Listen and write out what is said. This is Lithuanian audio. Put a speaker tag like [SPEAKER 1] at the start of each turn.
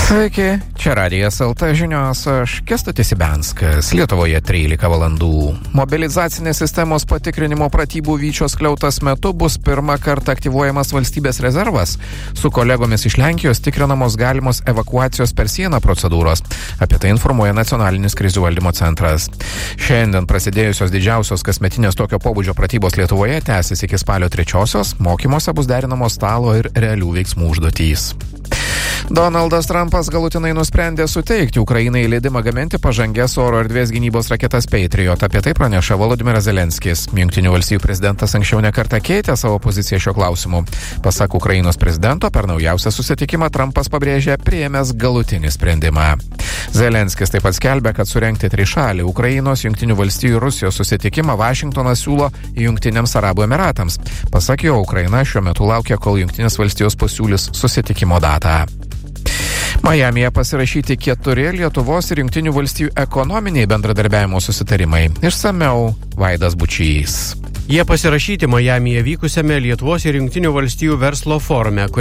[SPEAKER 1] Sveiki, čia Radijas LT žinios, aš Kęstutis Ibenskas, Lietuvoje 13 valandų. Mobilizacinės sistemos patikrinimo pratybų Vyčio skliautas metu bus pirmą kartą aktyvuojamas valstybės rezervas. Su kolegomis iš Lenkijos tikrinamos galimos evakuacijos per sieną procedūros. Apie tai informuoja Nacionalinis krizių valdymo centras. Šiandien prasidėjusios didžiausios kasmetinės tokio pobūdžio pratybos Lietuvoje tęsis iki spalio 3-osios, mokymuose bus derinamos stalo ir realių veiksmų užduotys. Donaldas Trumpas galutinai nusprendė suteikti Ukrainai leidimą gaminti pažangias oro erdvės gynybos raketas Patriot. Apie tai praneša Volodymyras Zelenskis. Jungtinių valstijų prezidentas anksčiau nekartą keitė savo poziciją šiuo klausimu. Pasak Ukrainos prezidento, per naujausią susitikimą Trumpas pabrėžė priėmęs galutinį sprendimą. Zelenskis taip pat skelbė, kad surengti trišalį Ukrainos, Jungtinių valstijų ir Rusijos susitikimą Vašingtonas siūlo Jungtiniams Arabų Emiratams. Pasak jo, Ukraina šiuo metu laukia, kol Jungtinės valstijos pasiūlys susitikimo datą. Majamyje pasirašyti 4 Lietuvos ir Jungtinių valstijų ekonominiai bendradarbiavimo susitarimai. Išsamiau Vaidas Bučys.
[SPEAKER 2] Jie pasirašyti Majamyje vykusiame Lietuvos ir Jungtinių valstijų verslo forume,